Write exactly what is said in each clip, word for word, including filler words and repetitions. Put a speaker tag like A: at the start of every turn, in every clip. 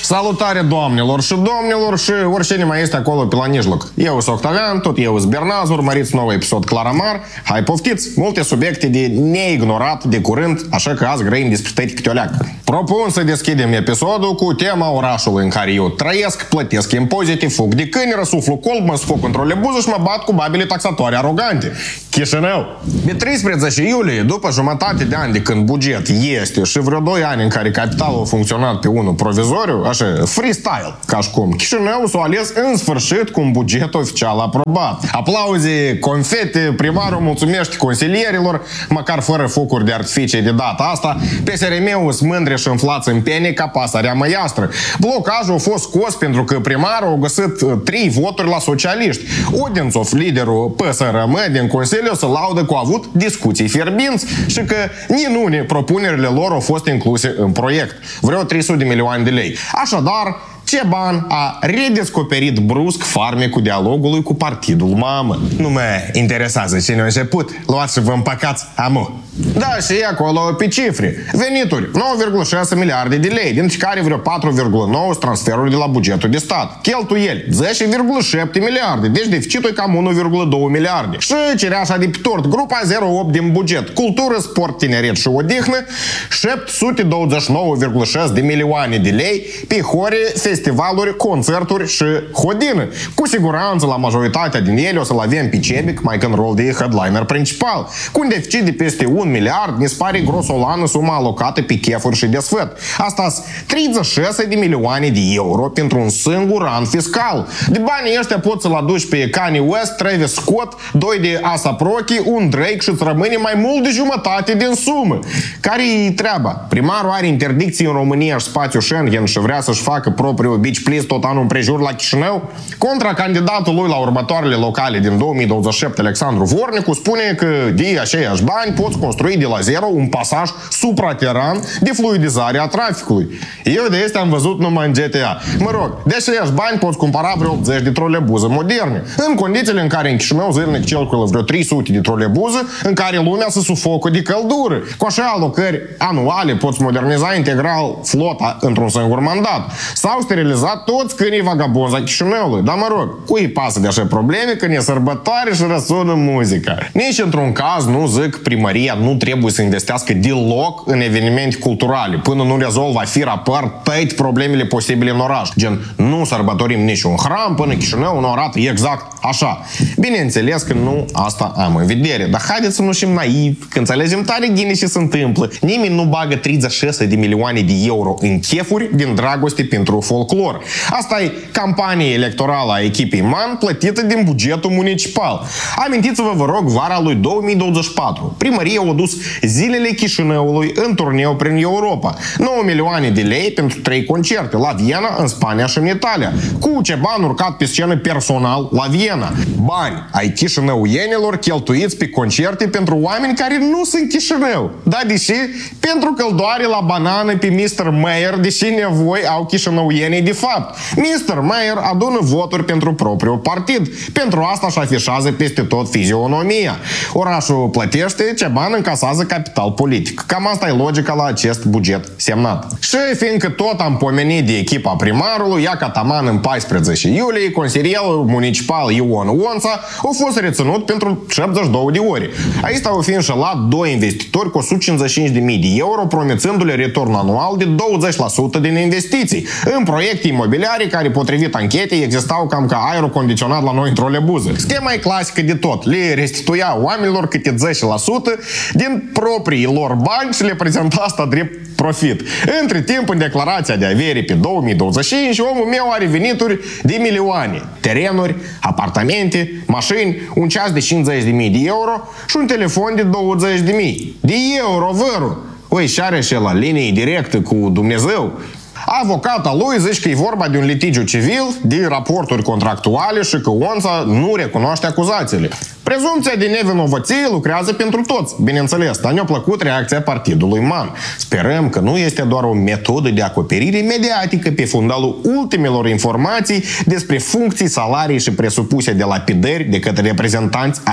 A: Salutare doamnelor și domnilor și oricine mai este acolo pe la mijloc. Eu sunt Octavian, tot eu sunt Bernaz, urmăriți nou episod Claramar. Hai poftiți, multe subiecte de neignorat de curând, așa că azi grăim despre tăi câte o leacă. Propun să deschidem episodul cu tema orașului în care eu trăiesc, plătesc impozite, fug de câini, răsuflu colb, mă sfoc într-o lebuză și mă bat cu babele taxatoare arogante. Chișinău. Pe treisprezece iulie, după jumătate de ani de când buget este și vreo doi ani în care capitalul a funcționat pe unul provizoriu, așa, freestyle, ca și cum, Chișinău s-a ales în sfârșit cu un buget oficial aprobat. Aplauze, confete, primarul mulțumește consilierilor, măcar fără focuri de artificii de data asta, P S R M-ul sunt mândre și înflați în pene ca pasărea măiastră. Blocajul a fost scos pentru că primarul a găsit trei voturi la socialiști. Odințov, liderul P S R M din Consiliu, se laudă că au avut discuții fierbinți și că ninune propunerile lor au fost incluse în proiect. Vreo trei sute de milioane de lei. Așadar, Ceban a redescoperit brusc farmecul dialogului cu partidul mamă. Nu mă interesează cine a început. Luați și vă împăcați amu. Da, și acolo pe cifre. Venituri, nouă virgulă șase miliarde de lei, dintre care vreo patru virgulă nouă transferuri de la bugetul de stat. Cheltuieli, zece virgulă șapte miliarde, deci deficitul e cam unu virgulă doi miliarde. Și cereașa de pe tort, grupa zero opt din buget, cultură, sport, tineret și odihnă, șapte sute douăzeci și nouă virgulă șase de milioane de lei pe hore, festivaluri, concerturi și hodină. Cu siguranță la majoritatea din ele o să-l avem pe Cebic, mai în rol de headliner principal. Cu un deficit de peste un miliard, ne spare grosolană suma alocată pe chefuri și desfăt. Asta treizeci și șase de milioane de euro pentru un singur an fiscal. De banii ăștia poți să-l aduci pe Kanye West, Travis Scott, doi de A$ap Rocky, un Drake și îți rămâne mai mult de jumătate din sumă. Care-i treaba? Primarul are interdicții în România și spațiu Schengen și vrea să-și facă propriul beach please tot anul împrejur la Chișinău? Contra candidatul lui la următoarele locale din două mii douăzeci și șapte, Alexandru Vornicu, spune că de aceiași bani poți construi de la zero un pasaj suprateran de fluidizare a traficului. Eu de astea am văzut numai în G T A. Mă rog, de aceiași bani poți cumpăra vreo optzeci de trolebuze moderne. În condițiile în care în Chișinău zilnic circulă vreo trei sute de trolebuze în care lumea se sufocă de căldură. Cu așa alocări anuale poți moderniza integral flota într-un singur mandat. S-au sterilizat toți câinii vagabonzi a Chișinăului. Dar mă rog, cui pasă de așa probleme când e sărbătoare și răsună muzica? Nici într-un caz nu zic primăria nu trebuie să investească deloc în evenimente culturale până nu rezolvă fir apăr toate problemele posibile în oraș. Gen, nu sărbătorim niciun hram până Chișinău nu arată exact așa. Bineînțeles că nu asta am în vedere, dar haideți să nu fim naivi, că înțelegem tare bine ce se întâmplă. Nimeni nu bagă treizeci și șase de milioane de euro în chefuri din dragoste pentru folclor. Asta e campanie electorală a echipei Man plătită din bugetul municipal. Amintiți-vă, vă rog, vara lui două mii douăzeci și patru. Primăria a dus Zilele Chișinăului în turneu prin Europa. nouă milioane de lei pentru trei concerte la Viena, în Spania și în Italia. Cu ce bani urcat pe scenă personal la Viena. Bani ai chișinăuienilor cheltuiți pe concerte pentru oameni care nu sunt Chișinău. Da, deși pentru căldoare la banană pe mister Mayer, deși nevoi au chișinăuienii de fapt. mister Mayer adună voturi pentru propriul partid. Pentru asta își afișează peste tot fizionomia. Orașul plătește, ce bani încasează capital politic. Cam asta e logica la acest buget semnat. Și fiindcă tot am pomenit de echipa primarului, ia cataman în paisprezece iulie, consilierul municipal Ion Onța a fost reținut pentru șaptezeci și două de ore. Aici au fi înșelat doi investitori cu o sută cincizeci și cinci de mii de euro, promițându-le return anual de douăzeci la sută din investiții în proiecte imobiliare care, potrivit anchetei, existau cam ca aerul condiționat la noi într-o lebuză. Schema e clasică de tot. Le restituia oamenilor câte zece la sută din proprii lor bani și le prezenta asta drept profit. Între timp, în declarația de avere pe două mii douăzeci și cinci, omul meu are venituri de milioane. Terenuri, apartamente, mașini, un ceas de cincizeci de mii de euro și un telefon de douăzeci de mii de euro, vărul. Ui, și are și la linie directă cu Dumnezeu. Avocata lui zice că e vorba de un litigiu civil, de raporturi contractuale și că Onța nu recunoaște acuzațiile. Prezumția de nevinovăție lucrează pentru toți, bineînțeles, dar ne-a plăcut reacția partidului Man. Sperăm că nu este doar o metodă de acoperire mediatică pe fundalul ultimelor informații despre funcții, salarii și presupuse de lapidări de către reprezentanți ai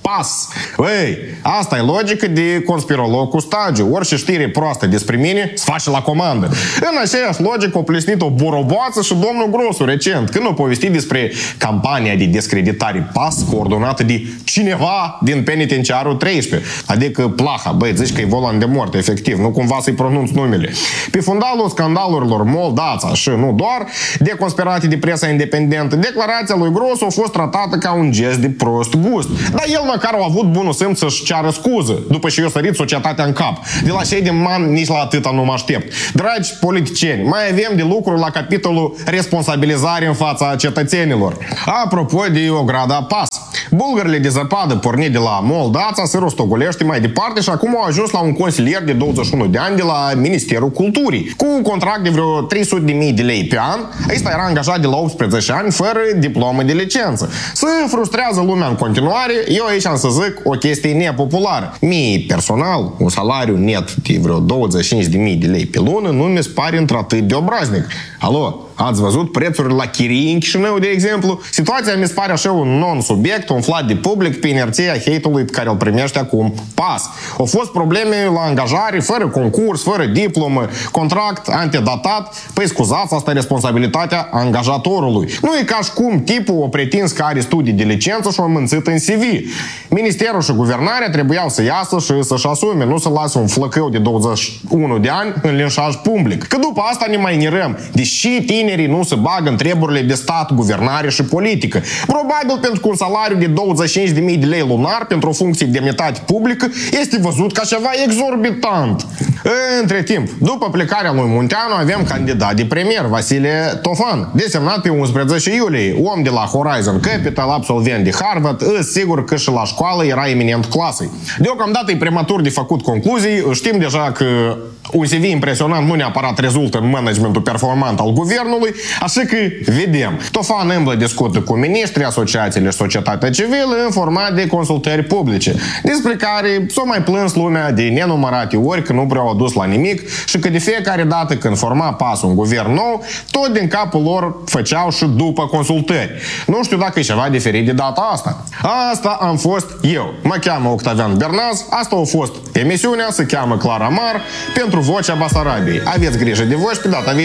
A: Pas. Băi, asta e logică de conspirolog cu stagiu. Orice știre proastă despre mine se face la comandă. În aceeași logică a plesnit o boroboață și domnul Grosu recent, când a povestit despre campania de descreditare Pas coordonată de cineva din penitenciarul treisprezece. Adică Plaha. Băi, zici că e volan de moarte, efectiv. Nu cumva să-i pronunț numele. Pe fundalul scandalurilor Moldața și nu doar, deconspirate de presa independentă, declarația lui Grosu a fost tratată ca un gest de prost gust. Dar el măcar a avut bunul simț să-și ceară scuză, după ce i-a sărit societatea în cap. De la cei din man nici la atâta nu mă aștept. Dragi politicieni, mai avem de lucru la capitolul responsabilizare în fața cetățenilor. Apropo de ograda Pas. Bulgările de zăpadă pornit de la Moldața se rostogolește mai departe și acum au ajuns la un consilier de douăzeci și unu de ani de la Ministerul Culturii, cu un contract de vreo trei sute de mii de lei pe an. Ăsta era angajat de la optsprezece ani, fără diplomă de licență. Se frustrează lumea în continuare. Eu aici am să zic o chestie nepopulară. Mie personal, un salariu net de vreo douăzeci și cinci de mii de lei pe lună nu mi se pare într-atât de obraznic. Alo? Ați văzut prețurile la chirii în Chișinău, de exemplu? Situația mi se pare așa un non-subiect umflat de public pe inerția hate-ului pe care îl primește acum Pas. Au fost probleme la angajare, fără concurs, fără diplomă, contract antedatat. Păi scuzați, asta e responsabilitatea angajatorului. Nu e ca și cum tipul o pretins că are studii de licență și o mânțit în C V. Ministerul și guvernarea trebuiau să iasă și să-și asume, nu să lase un flăcău de douăzeci și unu de ani în linșaj public. Că după asta ne mai nirăm, deși tinerii nu se bagă în treburile de stat, guvernare și politică. Probabil pentru că un salariu de douăzeci și cinci de mii de lei lunar pentru o funcție de demnitate publică este văzut ca ceva exorbitant. Între timp, după plecarea lui Munteanu, avem candidat de premier, Vasile Tofan, desemnat pe unsprezece iulie, om de la Horizon Capital, absolvent de Harvard, îs sigur că și la școală era eminent clasei. Deocamdată e prematur de făcut concluzii, știm deja că un C V impresionant nu neapărat rezultă în managementul performant al guvernului, așa că vedem. Tofan îmblă discută cu miniștri, asociațiile și societatea civilă în format de consultări publice, despre care s-o mai plâns lumea de nenumărate ori că nu prea au dus la nimic și că de fiecare dată când forma Pas un guvern nou, tot din capul lor făceau și după consultări. Nu știu dacă e ceva diferit de data asta. Asta am fost eu. Mă cheamă Octavian Bernaz, asta a fost emisiunea, se cheamă Clara Mar, pentru Vocea Basarabiei. Aveți grijă de voi și pe data viitoare.